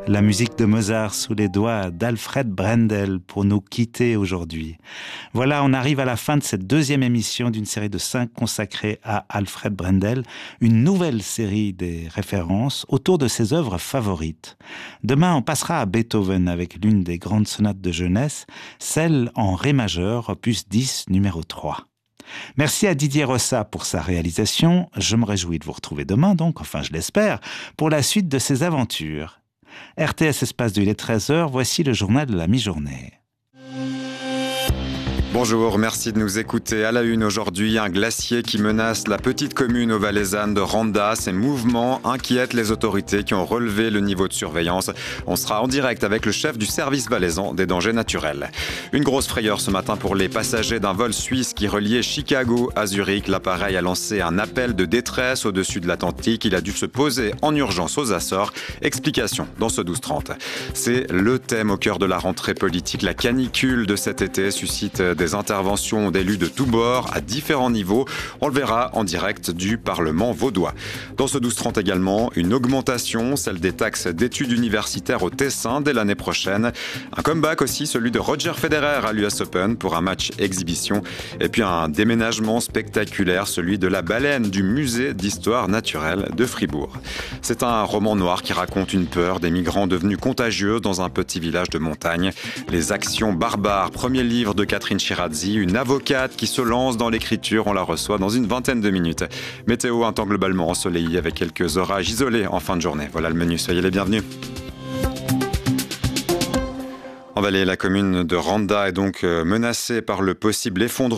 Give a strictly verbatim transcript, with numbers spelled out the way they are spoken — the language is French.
La musique de Mozart sous les doigts d'Alfred Brendel pour nous quitter aujourd'hui. Voilà, on arrive à la fin de cette deuxième émission d'une série de cinq consacrée à Alfred Brendel, une nouvelle série des références autour de ses œuvres favorites. Demain, on passera à Beethoven avec l'une des grandes sonates de jeunesse, celle en ré majeur, opus dix, numéro trois. Merci à Didier Rossa pour sa réalisation. Je me réjouis de vous retrouver demain, donc, enfin je l'espère, pour la suite de ses aventures. R T S Espace deux, il est treize heures, voici le journal de la mi-journée. Bonjour, merci de nous écouter. À la une aujourd'hui, un glacier qui menace la petite commune valaisanne de Randa. Ces mouvements inquiètent les autorités qui ont relevé le niveau de surveillance. On sera en direct avec le chef du service valaisan des dangers naturels. Une grosse frayeur ce matin pour les passagers d'un vol suisse qui reliait Chicago à Zurich. L'appareil a lancé un appel de détresse au-dessus de l'Atlantique. Il a dû se poser en urgence aux Açores. Explication dans ce douze trente. C'est le thème au cœur de la rentrée politique. La canicule de cet été suscite des interventions d'élus de tous bords à différents niveaux. On le verra en direct du Parlement vaudois. Dans ce douze trente également, une augmentation, celle des taxes d'études universitaires au Tessin dès l'année prochaine. Un comeback aussi, celui de Roger Federer à l'U S Open pour un match exhibition. Et puis un déménagement spectaculaire, celui de la baleine du musée d'histoire naturelle de Fribourg. C'est un roman noir qui raconte une peur des migrants devenus contagieux dans un petit village de montagne. Les actions barbares, premier livre de Catherine Chirazzi, une avocate qui se lance dans l'écriture. On la reçoit dans une vingtaine de minutes. Météo, un temps globalement ensoleillé avec quelques orages isolés en fin de journée. Voilà le menu, soyez les bienvenus. En Valais, la commune de Randa est donc menacée par le possible effondrement